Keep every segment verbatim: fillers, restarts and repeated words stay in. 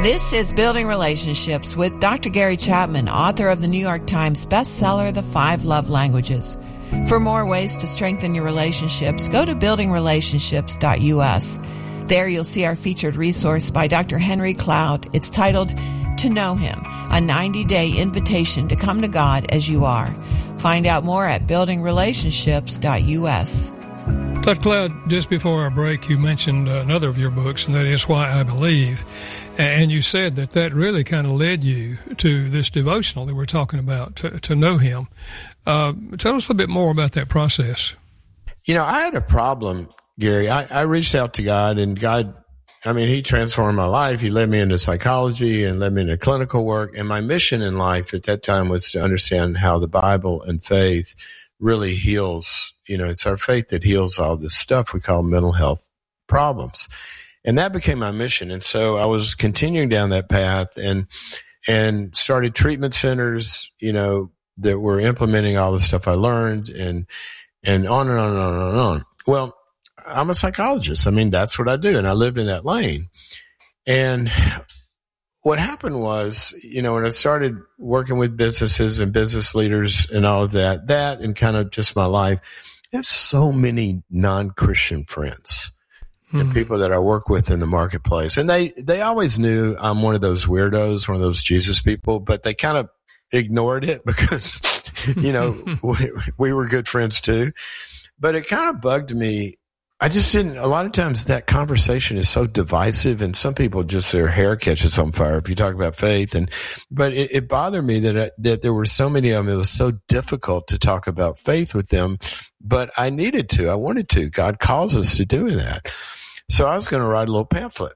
This is Building Relationships with Doctor Gary Chapman, author of the New York Times bestseller, The Five Love Languages. For more ways to strengthen your relationships, go to building relationships dot U S. There you'll see our featured resource by Doctor Henry Cloud. It's titled To Know Him, a ninety-day invitation to come to God as you are. Find out more at building relationships dot U S. Doctor Cloud, just before our break, you mentioned another of your books, and that is Why I Believe. And you said that that really kind of led you to this devotional that we're talking about, to, to know Him. Uh, tell us a little bit more about that process. You know, I had a problem, Gary. I, I reached out to God, and God, I mean, He transformed my life. He led me into psychology and led me into clinical work. And my mission in life at that time was to understand how the Bible and faith really heals. You know, it's our faith that heals all this stuff we call mental health problems. And that became my mission. And so I was continuing down that path and, and started treatment centers, you know, that were implementing all the stuff I learned and, and on and on and on and on. Well, I'm a psychologist. I mean, that's what I do. And I lived in that lane. And what happened was, you know, when I started working with businesses and business leaders and all of that, that and kind of just my life, there's so many non-Christian friends. And people that I work with in the marketplace. And they, they always knew I'm one of those weirdos, one of those Jesus people, but they kind of ignored it because, you know, we, we were good friends too. But it kind of bugged me. I just didn't, a lot of times that conversation is so divisive and some people just, their hair catches on fire if you talk about faith. And, but it, it bothered me that, I, that there were so many of them. It was so difficult to talk about faith with them, but I needed to, I wanted to. God calls us to doing that. So I was going to write a little pamphlet,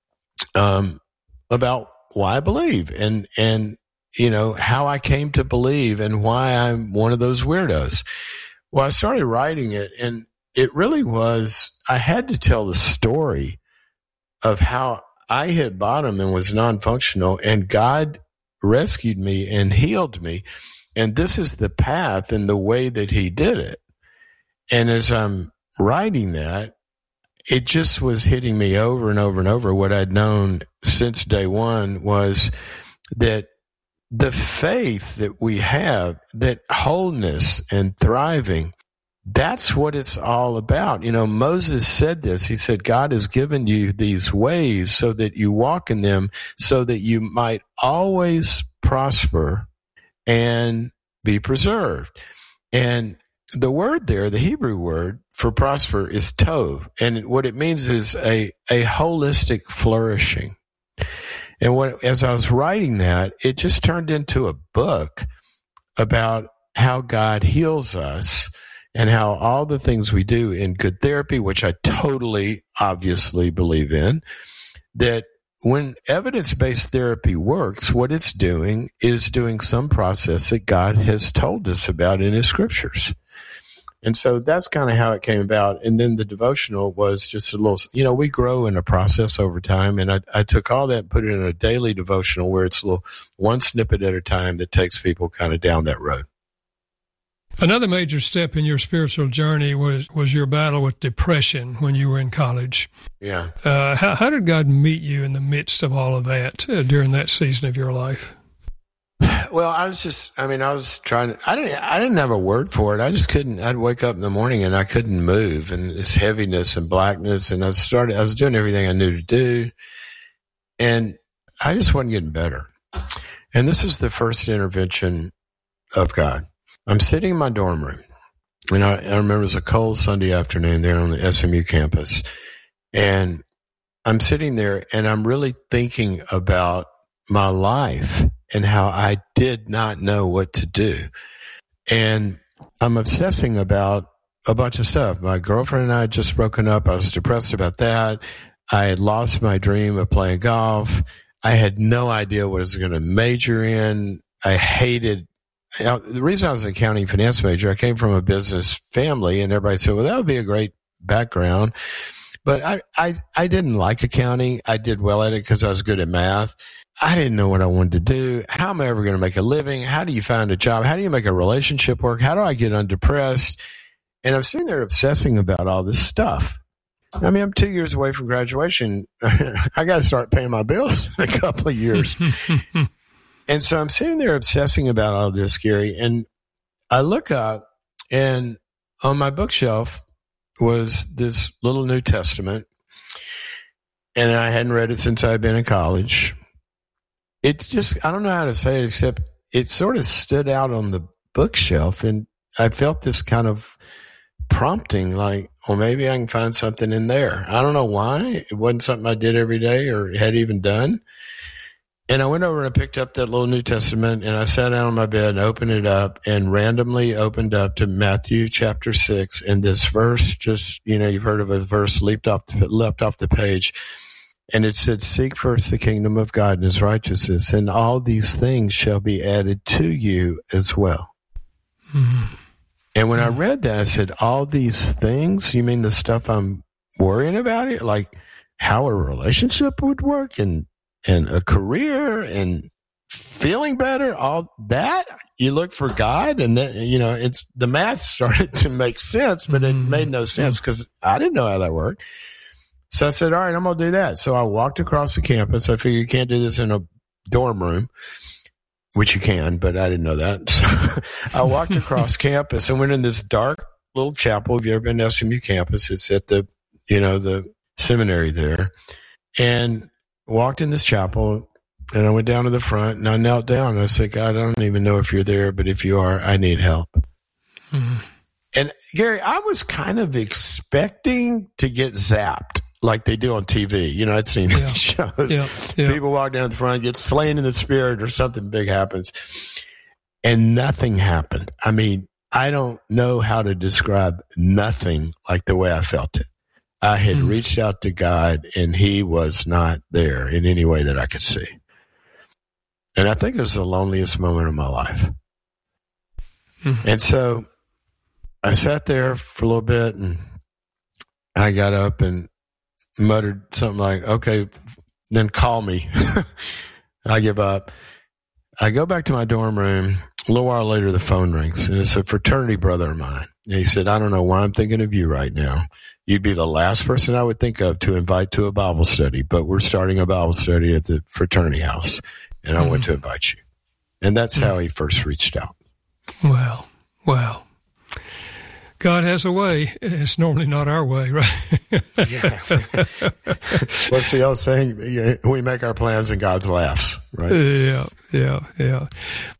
um, about why I believe and, and, you know, how I came to believe and why I'm one of those weirdos. Well, I started writing it and it really was, I had to tell the story of how I hit bottom and was non-functional and God rescued me and healed me. And this is the path and the way that He did it. And as I'm writing that, it just was hitting me over and over and over. What I'd known since day one was that the faith that we have, that wholeness and thriving, that's what it's all about. You know, Moses said this. He said, God has given you these ways so that you walk in them so that you might always prosper and be preserved. And the word there, the Hebrew word for prosper is tov. And what it means is a, a holistic flourishing. And what, as I was writing that, it just turned into a book about how God heals us and how all the things we do in good therapy, which I totally obviously believe in, that when evidence-based therapy works, what it's doing is doing some process that God has told us about in His scriptures. And so that's kind of how it came about. And then the devotional was just a little, you know, we grow in a process over time. And I, I took all that and put it in a daily devotional where it's a little one snippet at a time that takes people kind of down that road. Another major step in your spiritual journey was, was your battle with depression when you were in college. Yeah. Uh, how, how did God meet you in the midst of all of that uh, during that season of your life? Well, I was just, I mean, I was trying to, I didn't, I didn't have a word for it. I just couldn't, I'd wake up in the morning and I couldn't move and this heaviness and blackness. And I started, I was doing everything I knew to do. And I just wasn't getting better. And this was the first intervention of God. I'm sitting in my dorm room and I, I remember it was a cold Sunday afternoon there on the S M U campus. And I'm sitting there and I'm really thinking about my life and how I did not know what to do. And I'm obsessing about a bunch of stuff. My girlfriend and I had just broken up. I was depressed about that. I had lost my dream of playing golf. I had no idea what I was going to major in. I hated, you know, the reason I was an accounting finance major, I came from a business family and everybody said, well, that would be a great background. But I, I, I didn't like accounting. I did well at it because I was good at math. I didn't know what I wanted to do. How am I ever going to make a living? How do you find a job? How do you make a relationship work? How do I get undepressed? And I'm sitting there obsessing about all this stuff. I mean, I'm two years away from graduation. I got to start paying my bills in a couple of years. And so I'm sitting there obsessing about all this, Gary, and I look up, and on my bookshelf was this little New Testament, and I hadn't read it since I'd been in college. It just, I don't know how to say it, except it sort of stood out on the bookshelf, and I felt this kind of prompting, like, well, maybe I can find something in there. I don't know why. It wasn't something I did every day or had even done. And I went over and I picked up that little New Testament, and I sat down on my bed and opened it up and randomly opened up to Matthew chapter six. And this verse just, you know, you've heard of a verse leaped off the, leapt off the page. And it said, seek first the kingdom of God and his righteousness, and all these things shall be added to you as well. Mm-hmm. And when I read that, I said, all these things, you mean the stuff I'm worrying about it? Like how a relationship would work and and a career and feeling better, all that? You look for God, and then, you know, it's the math started to make sense, but it made no sense because I didn't know how that worked. So I said, all right, I'm going to do that. So I walked across the campus. I figured you can't do this in a dorm room, which you can, but I didn't know that. So I walked across campus and went in this dark little chapel. If you've ever been to S M U campus, it's at the, you know, the seminary there. And walked in this chapel, and I went down to the front, and I knelt down, and I said, God, I don't even know if you're there, but if you are, I need help. Mm-hmm. And Gary, I was kind of expecting to get zapped like they do on T V. You know, I'd seen yeah. these shows. Yeah. Yeah. People walk down to the front, get slain in the spirit, or something big happens. And nothing happened. I mean, I don't know how to describe nothing like the way I felt it. I had mm. reached out to God, and he was not there in any way that I could see. And I think it was the loneliest moment of my life. Mm. And so I sat there for a little bit, and I got up and muttered something like, okay, then call me. I give up. I go back to my dorm room. A little while later, the phone rings, and it's a fraternity brother of mine. And he said, I don't know why I'm thinking of you right now. You'd be the last person I would think of to invite to a Bible study, but we're starting a Bible study at the fraternity house, and I mm. want to invite you. And that's mm. how he first reached out. Well, well. God has a way. It's normally not our way, right? Yeah. What's the old saying? We make our plans and God laughs, right? Yeah, yeah, yeah.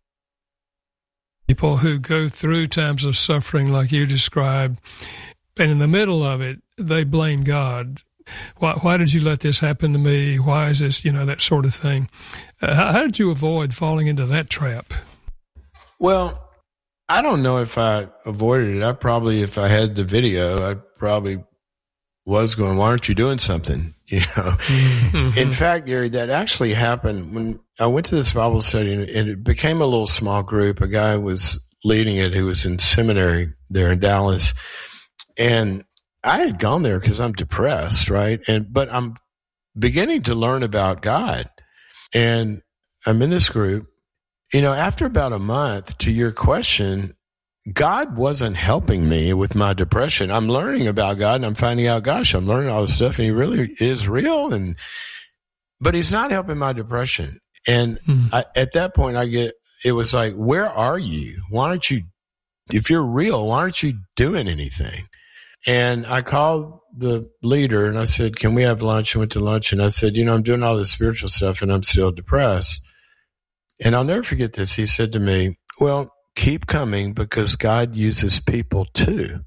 People who go through times of suffering like you described, and in the middle of it, they blame God. Why, why did you let this happen to me? Why is this, you know, that sort of thing? Uh, how, how did you avoid falling into that trap? Well, I don't know if I avoided it. I probably, if I had the video, I probably was going, why aren't you doing something? You know, mm-hmm. In fact, Gary, that actually happened when I went to this Bible study, and it became a little small group. A guy was leading it who was in seminary there in Dallas. And I had gone there because I'm depressed, right? And but I'm beginning to learn about God. And I'm in this group. You know, after about a month, to your question, God wasn't helping me with my depression. I'm learning about God, and I'm finding out, gosh, I'm learning all this stuff, and he really is real. And but he's not helping my depression. And mm. I, at that point, I get it was like, where are you? Why aren't you? If you're real, why aren't you doing anything? And I called the leader, and I said, can we have lunch? I went to lunch, and I said, you know, I'm doing all this spiritual stuff, and I'm still depressed. And I'll never forget this. He said to me, well, keep coming because God uses people too.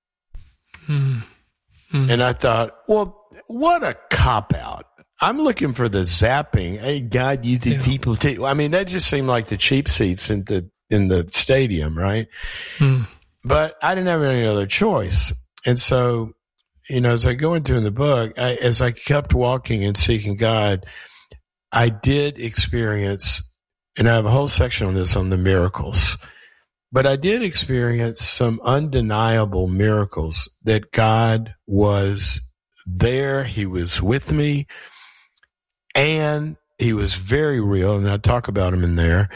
Mm. Mm. And I thought, well, what a cop-out. I'm looking for the zapping. Hey, God uses yeah. people too. I mean, that just seemed like the cheap seats in the in the stadium, right? Mm. But I didn't have any other choice. And so, you know, as I go into in the book, I, as I kept walking and seeking God, I did experience, and I have a whole section on this, on the miracles, but I did experience some undeniable miracles that God was there. He was with me, and he was very real, and I talk about him in there.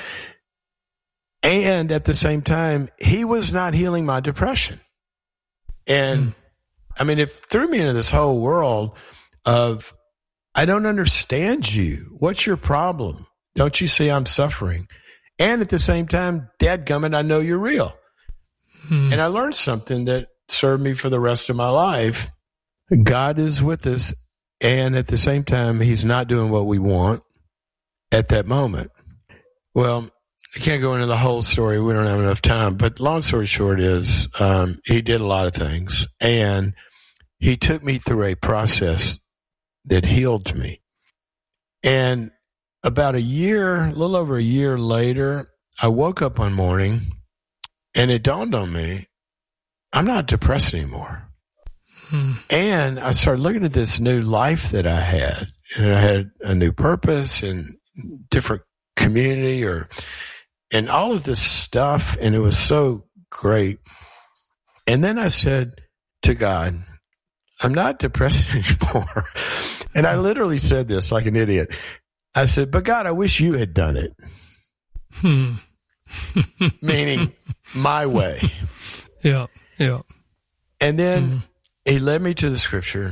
And at the same time, he was not healing my depression. And mm. I mean, it threw me into this whole world of, I don't understand you. What's your problem? Don't you see I'm suffering? And at the same time, dadgummit, I know you're real. Hmm. And I learned something that served me for the rest of my life. God is with us, and at the same time, he's not doing what we want at that moment. Well, I can't go into the whole story. We don't have enough time. But long story short is um, he did a lot of things, and he took me through a process that healed me. And about a year, a little over a year later, I woke up one morning, and it dawned on me, I'm not depressed anymore. Hmm. And I started looking at this new life that I had, and I had a new purpose and different community or and all of this stuff, and it was so great. And then I said to God, I'm not depressed anymore. And I literally said this like an idiot. I said, but God, I wish you had done it. Hmm. Meaning my way. Yeah, yeah. And then hmm. he led me to the scripture.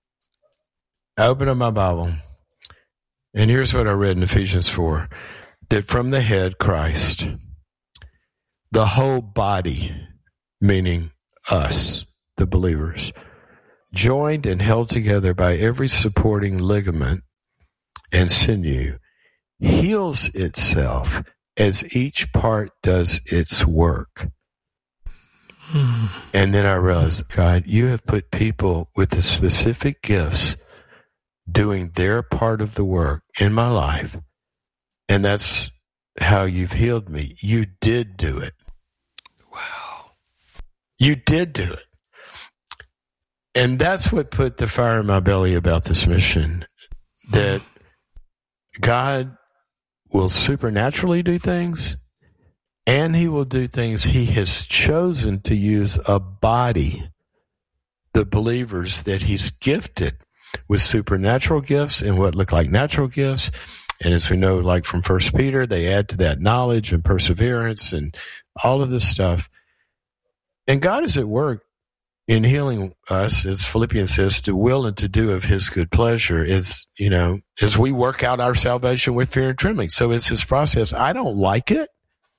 I opened up my Bible, and here's what I read in Ephesians four. That from the head, Christ, the whole body, meaning us, the believers, joined and held together by every supporting ligament and sinew, heals itself as each part does its work. Hmm. And then I realized, God, you have put people with the specific gifts doing their part of the work in my life. And that's how you've healed me. You did do it. Wow. You did do it. And that's what put the fire in my belly about this mission, that God will supernaturally do things, and he will do things he has chosen to use a body, the believers that he's gifted with supernatural gifts and what look like natural gifts. And as we know, like from First Peter, they add to that knowledge and perseverance and all of this stuff. And God is at work in healing us, as Philippians says, to will and to do of his good pleasure, is, you know, as we work out our salvation with fear and trembling. So it's his process. I don't like it.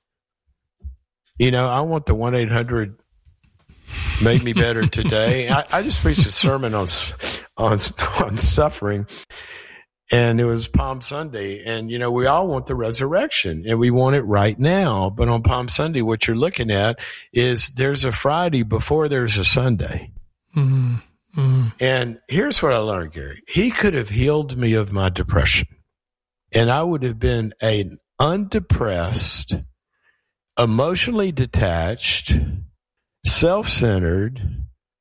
You know, I want the one eight hundred make me better today. I, I just preached a sermon on, on, on suffering. And it was Palm Sunday, and, you know, we all want the resurrection, and we want it right now. But on Palm Sunday, what you're looking at is there's a Friday before there's a Sunday. Mm-hmm. Mm-hmm. And here's what I learned, Gary. He could have healed me of my depression, and I would have been an undepressed, emotionally detached, self-centered,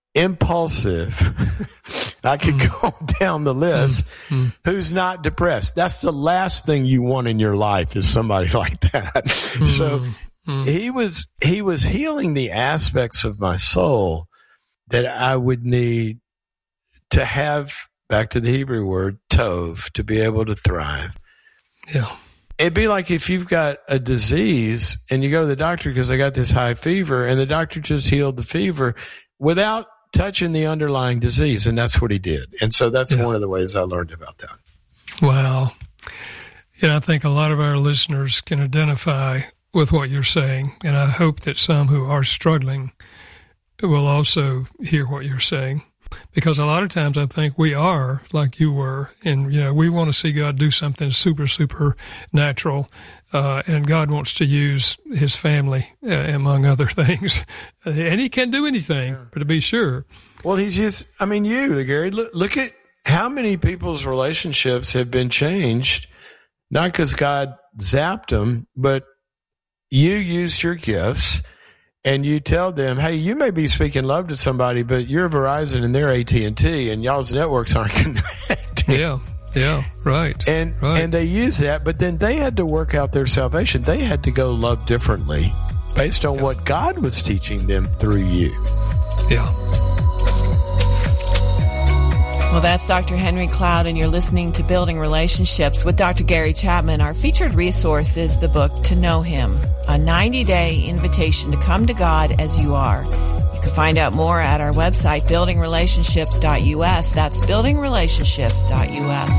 impulsive. I could mm. go down the list. Mm. Who's not depressed? That's the last thing you want in your life, is somebody like that. Mm. So mm. he was he was healing the aspects of my soul that I would need to have, back to the Hebrew word, tov, to be able to thrive. Yeah. It'd be like if you've got a disease and you go to the doctor because I got this high fever, and the doctor just healed the fever without touching the underlying disease. And that's what he did. And so that's yeah. one of the ways I learned about that. Wow. Yeah, I think a lot of our listeners can identify with what you're saying. And I hope that some who are struggling will also hear what you're saying. Because a lot of times I think we are like you were, and, you know, we want to see God do something super, super natural, uh, and God wants to use his family, uh, among other things. And he can do anything, yeah. but to be sure. Well, he's just, I mean, you, Gary, look, look at how many people's relationships have been changed, not because God zapped them, but you used your gifts. And you tell them, hey, you may be speaking love to somebody, but you're Verizon and they're A T and T, and y'all's networks aren't connected. Yeah, yeah, right. And right. and they use that, but then they had to work out their salvation. They had to go love differently based on yeah. what God was teaching them through you. Yeah. Well, that's Doctor Henry Cloud, and you're listening to Building Relationships with Doctor Gary Chapman. Our featured resource is the book To Know Him, a ninety-day invitation to come to God as you are. You can find out more at our website, building relationships dot U S. That's building relationships dot U S.